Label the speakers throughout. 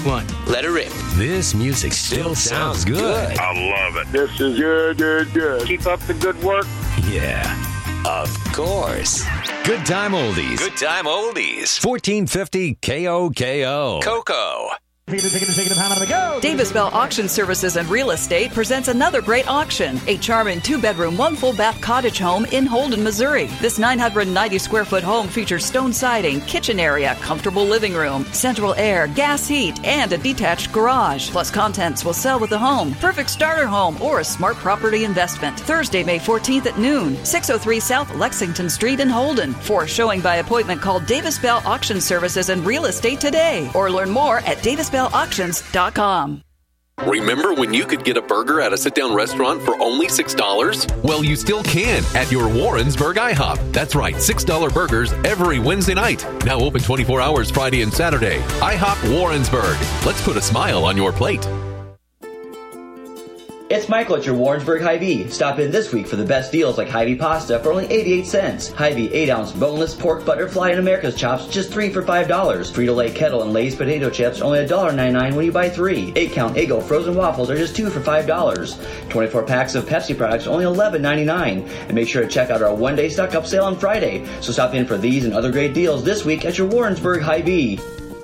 Speaker 1: one.
Speaker 2: Let her rip.
Speaker 3: This music still sounds good.
Speaker 4: I love it.
Speaker 5: This is good.
Speaker 4: Keep up the good work.
Speaker 3: Yeah.
Speaker 2: Of course.
Speaker 3: Good Time Oldies.
Speaker 2: Good time oldies.
Speaker 3: 1450 KOKO.
Speaker 2: Coco.
Speaker 6: Davis Bell Auction Services and Real Estate presents another great auction. A charming 2-bedroom, 1 full-bath cottage home in Holden, Missouri. This 990-square-foot home features stone siding, kitchen area, comfortable living room, central air, gas heat, and a detached garage. Plus, contents will sell with the home. Perfect starter home or a smart property investment. Thursday, May 14th at noon. 603 South Lexington Street in Holden. For showing by appointment, call Davis Bell Auction Services and Real Estate today. Or learn more at davisbellauctions.com.
Speaker 7: Remember when you could get a burger at a sit-down restaurant for only $6? Well, you still can at your Warrensburg IHOP. That's right, $6 burgers every Wednesday night. Now open 24 hours Friday and Saturday. IHOP Warrensburg. Let's put a smile on your plate.
Speaker 8: It's Michael at your Warrensburg Hy-Vee. Stop in this week for the best deals like Hy-Vee pasta for only 88 cents. Hy-Vee 8-ounce boneless pork butterfly and America's chops just 3 for $5. Frito-Lay kettle and Lay's potato chips only $1.99 when you buy 3. 8-count Eggo frozen waffles are just 2 for $5. 24 packs of Pepsi products only $11.99. And make sure to check out our one-day stock-up sale on Friday. So stop in for these and other great deals this week at your Warrensburg Hy-Vee.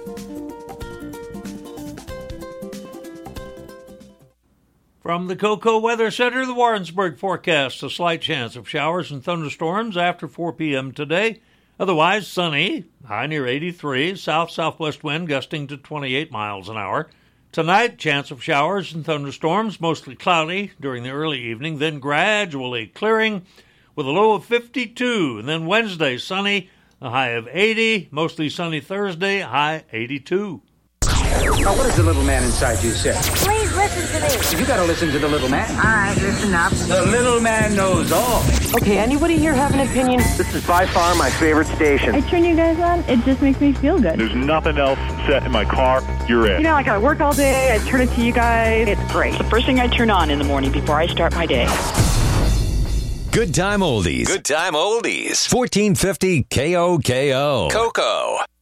Speaker 9: From the Coco Weather Center, the Warrensburg forecast, a slight chance of showers and thunderstorms after 4 p.m. today. Otherwise sunny, high near 83, south-southwest wind gusting to 28 miles an hour. Tonight, chance of showers and thunderstorms, mostly cloudy during the early evening, then gradually clearing with a low of 52. And then Wednesday, sunny, a high of 80, mostly sunny Thursday, high 82.
Speaker 10: Now, what does the little man inside you say?
Speaker 11: Please listen to me.
Speaker 10: You gotta listen to the little man.
Speaker 11: All right, listen up.
Speaker 10: The little man knows all.
Speaker 12: Okay, anybody here have an opinion?
Speaker 13: This is by far my favorite station.
Speaker 14: I turn you guys on, it just makes me feel good.
Speaker 4: There's nothing else set in my car. You're it.
Speaker 14: You know, like I work all day, I turn it to you guys. It's great.
Speaker 15: The first thing I turn on in the morning before I start my day.
Speaker 3: Good Time Oldies.
Speaker 2: Good time oldies.
Speaker 3: 1450 KOKO.
Speaker 2: Coco.